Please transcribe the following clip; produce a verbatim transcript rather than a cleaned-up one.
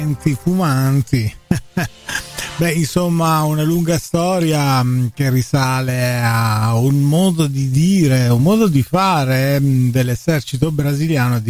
fumanti. Beh, insomma, una lunga storia che risale a un modo di dire, un modo di fare dell'esercito brasiliano,